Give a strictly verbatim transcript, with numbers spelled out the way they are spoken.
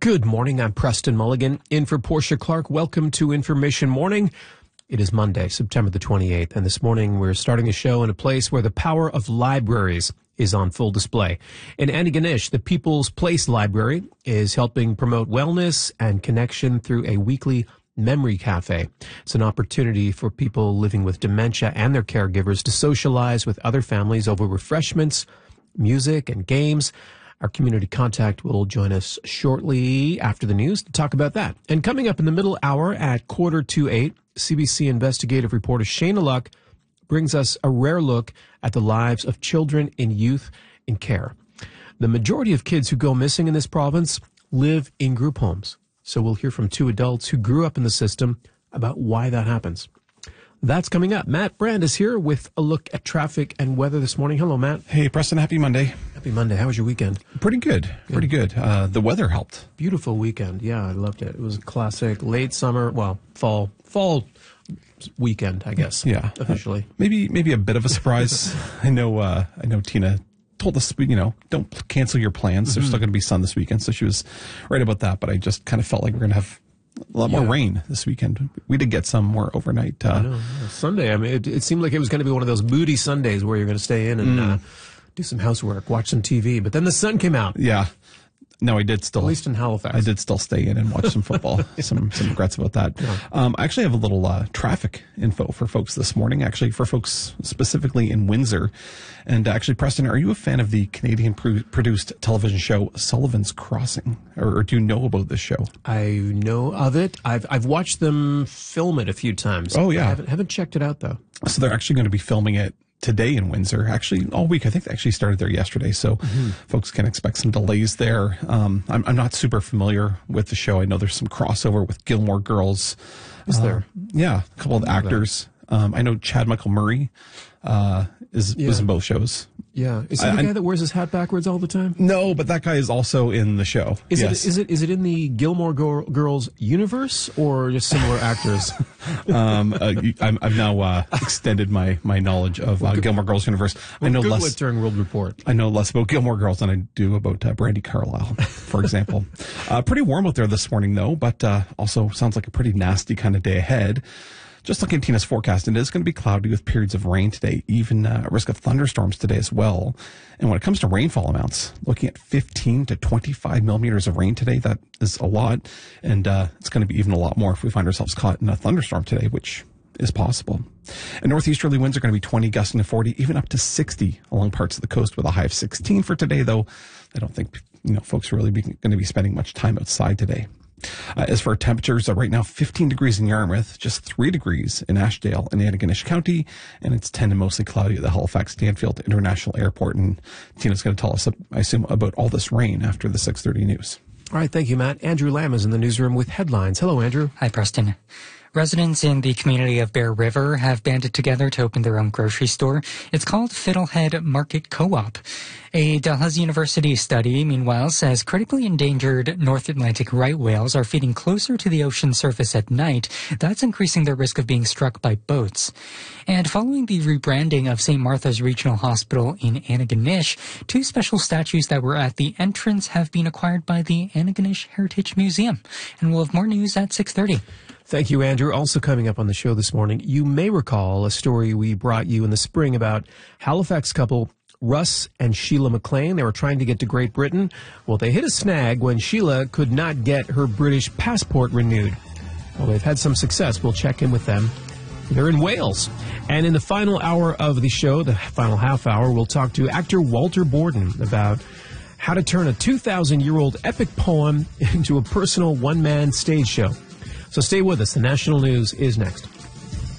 Good morning. I'm Preston Mulligan, in for Portia Clark. Welcome to Information Morning. It is Monday, September the twenty-eighth, and this morning we're starting a show in a place where the power of libraries is on full display. In Antigonish, the People's Place Library is helping promote wellness and connection through a weekly memory cafe. It's an opportunity for people living with dementia and their caregivers to socialize with other families over refreshments, music, and games. Our community contact will join us shortly after the news to talk about that. And coming up in the middle hour at quarter to eight, C B C investigative reporter Shayna Luck brings us a rare look at the lives of children and youth in care. The majority of kids who go missing in this province live in group homes. So we'll hear from two adults who grew up in the system about why that happens. That's coming up. Matt Brand is here with a look at traffic and weather this morning. Hello, Matt. Hey, Preston. Happy Monday. Happy Monday. How was your weekend? Pretty good. good. Pretty good. Uh, the weather helped. Beautiful weekend. Yeah, I loved it. It was a classic late summer, well, fall, fall weekend, I guess. Yeah. Officially. Uh, maybe, maybe a bit of a surprise. I know, uh, I know Tina told us, you know, don't cancel your plans. Mm-hmm. There's still going to be sun this weekend. So she was right about that. But I just kind of felt like we're going to have a lot more yeah. rain this weekend. We did get some more overnight. Uh, I know. Sunday, I mean, it, it seemed like it was going to be one of those moody Sundays where you're going to stay in and mm. uh, do some housework, watch some T V. But then the sun came out. Yeah. No, I did still. At least in Halifax. I did still stay in and watch some football. yeah. Some some regrets about that. Yeah. Um, I actually have a little uh, traffic info for folks this morning, actually for folks specifically in Windsor. And actually, Preston, are you a fan of the Canadian-produced television show Sullivan's Crossing? Or, or do you know about this show? I know of it. I've I've watched them film it a few times. Oh, yeah. I haven't, haven't checked it out, though. So they're actually going to be filming it today in Windsor, actually all week. I think they actually started there yesterday, so mm-hmm. folks can expect some delays there. Um, I'm, I'm not super familiar with the show. I know there's some crossover with Gilmore Girls. Is uh, there? Yeah, a couple of actors. Um, I know Chad Michael Murray uh, is yeah. was in both shows. Yeah, is he I, the guy I, that wears his hat backwards all the time? No, but that guy is also in the show. Is yes. it is it is it in the Gilmore Girl, Girls universe or just similar actors? um, uh, I'm, I've now uh, extended my my knowledge of uh, Gilmore Girls universe. Well, I know Google less it during World Report. I know less about Gilmore Girls than I do about uh, Brandi Carlile, for example. uh, pretty warm out there this morning, though, but uh, also sounds like a pretty nasty kind of day ahead. Just looking at Tina's forecast, it is going to be cloudy with periods of rain today, even uh, a risk of thunderstorms today as well. And when it comes to rainfall amounts, looking at fifteen to twenty-five millimeters of rain today, that is a lot. And uh, it's going to be even a lot more if we find ourselves caught in a thunderstorm today, which is possible. And northeasterly winds are going to be twenty, gusting to forty, even up to sixty along parts of the coast with a high of sixteen for today, though I don't think you know folks are really be, going to be spending much time outside today. Uh, as for our temperatures, uh, right now fifteen degrees in Yarmouth, just three degrees in Ashdale and Antigonish County, and it's ten and mostly cloudy at the Halifax Stanfield International Airport. And Tina's going to tell us, I assume, about all this rain after the six thirty news. All right, thank you, Matt. Andrew Lamb is in the newsroom with headlines. Hello, Andrew. Hi, Preston. Residents in the community of Bear River have banded together to open their own grocery store. It's called Fiddlehead Market Co-op. A Dalhousie University study, meanwhile, says critically endangered North Atlantic right whales are feeding closer to the ocean surface at night. That's increasing their risk of being struck by boats. And following the rebranding of Saint Martha's Regional Hospital in Antigonish, two special statues that were at the entrance have been acquired by the Antigonish Heritage Museum. And we'll have more news at six thirty. Thank you, Andrew. Also coming up on the show this morning, you may recall a story we brought you in the spring about Halifax couple Russ and Sheila McLean. They were trying to get to Great Britain. Well, they hit a snag when Sheila could not get her British passport renewed. Well, they've had some success. We'll check in with them. They're in Wales. And in the final hour of the show, the final half hour, we'll talk to actor Walter Borden about how to turn a two thousand year old epic poem into a personal one-man stage show. So stay with us. The national news is next.